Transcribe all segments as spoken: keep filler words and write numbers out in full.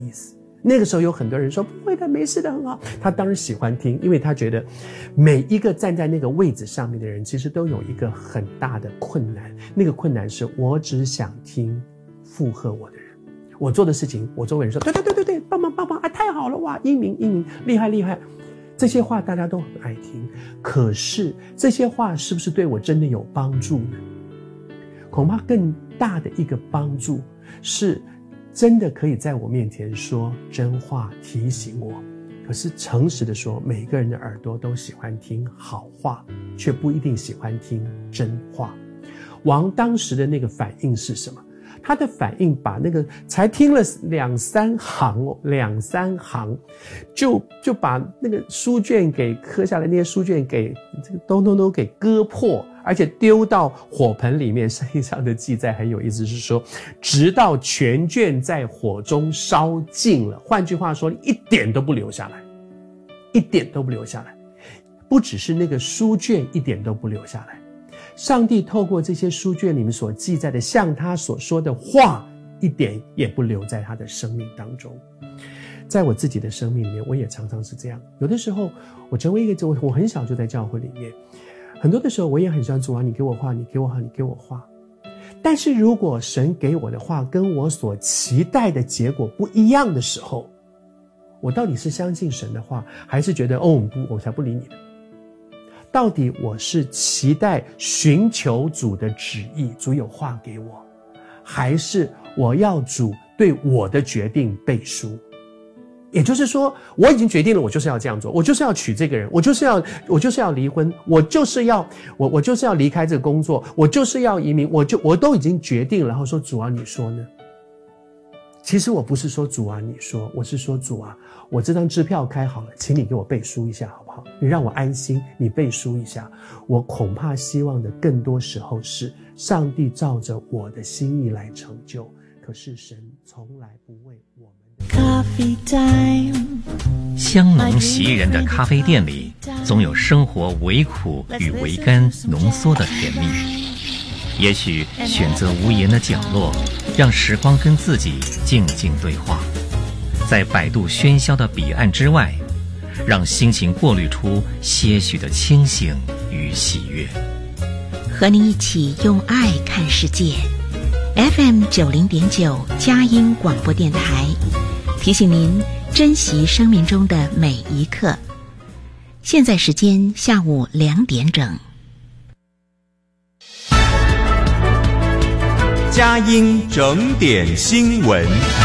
意思。那个时候有很多人说不会的，没事的，很好。他当然喜欢听，因为他觉得每一个站在那个位置上面的人其实都有一个很大的困难，那个困难是我只想听附和我的人，我做的事情我周围人说对对对对对，棒棒棒棒啊，太好了，哇，英明英明，厉害厉害，这些话大家都很爱听。可是这些话是不是对我真的有帮助呢？恐怕更大的一个帮助是真的可以在我面前说真话提醒我。可是诚实的说，每个人的耳朵都喜欢听好话，却不一定喜欢听真话。王当时的那个反应是什么？他的反应把那个才听了两三行哦，两三行，就就把那个书卷给刻下来，那些书卷给这个都都都给割破，而且丢到火盆里面。圣经上的记载很有意思，是说直到全卷在火中烧尽了。换句话说，一点都不留下来，一点都不留下来。不只是那个书卷一点都不留下来，上帝透过这些书卷里面所记载的像他所说的话，一点也不留在他的生命当中。在我自己的生命里面，我也常常是这样。有的时候我成为一个，我很小就在教会里面，很多的时候我也很喜欢主啊，你给我话，你给我话，你给我话。但是如果神给我的话跟我所期待的结果不一样的时候，我到底是相信神的话，还是觉得哦不，我才不理你的？到底我是期待寻求主的旨意，主有话给我，还是我要主对我的决定背书？也就是说，我已经决定了，我就是要这样做，我就是要娶这个人，我就是要我就是要离婚，我就是要我我就是要离开这个工作，我就是要移民，我就我都已经决定了，然后说主啊，你说呢？其实我不是说主啊你说，我是说主啊，我这张支票开好了，请你给我背书一下好不好？你让我安心，你背书一下。我恐怕希望的更多时候是上帝照着我的心意来成就，可是神从来不为我们的。Coffee time， 香浓袭人的咖啡店里，总有生活微苦与微甘浓缩的甜蜜。也许选择无言的角落，让时光跟自己静静对话，在百度喧嚣的彼岸之外，让心情过滤出些许的清醒与喜悦。 和你一起用爱看世界 F M 九零点九佳音广播电台，提醒您珍惜生命中的每一刻。现在时间下午两点整。 佳音整点新闻，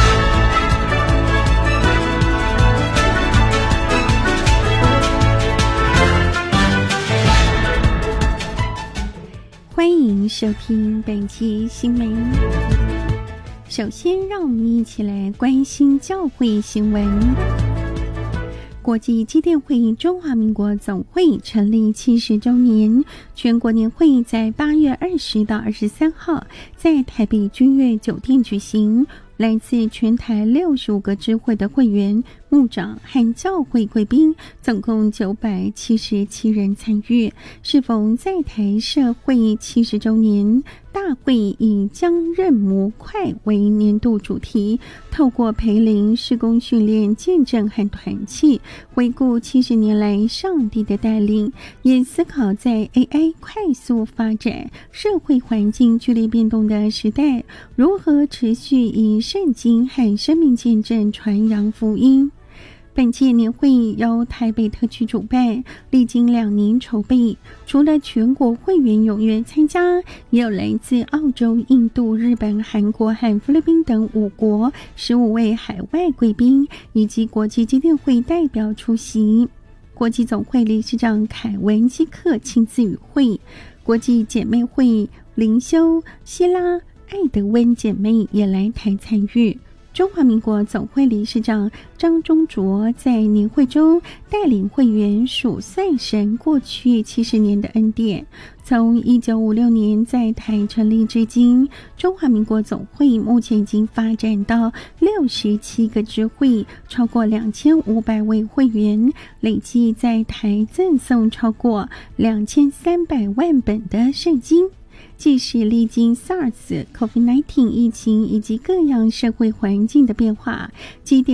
欢迎收听本期新闻。首先，让我们一起来关心教会新闻。国际机电会中华民国总会成立七十周年，全国年会在八月二十到二十三号在台北君悦酒店举行。来自全台六十五个支会的会员、牧长和教会贵宾，总共九百七十七人参与。适逢在台社会七十周年，大会以将任模块为年度主题，透过培灵、事工训练、见证和团契，回顾七十年来上帝的带领，也思考在 A I 快速发展、社会环境剧烈变动的时代，如何持续以圣经和生命见证传扬福音。本届年会由台北特区主办，历经两年筹备，除了全国会员踊跃参加，也有来自澳洲、印度、日本、韩国和菲律宾等五国十五位海外贵宾以及国际机电会代表出席。国际总会理事长凯文基克亲自与会，国际姐妹会灵修希拉爱德温姐妹也来台参与。中华民国总会理事长张忠卓在年会中带领会员数算神过去七十年的恩典。从一九五六年在台成立至今，中华民国总会目前已经发展到六十七个支会，超过两千五百位会员，累计在台赠送超过两千三百万本的圣经。 即使历经 SARS、COVID 十九 疫情以及各样社会环境的变化，机电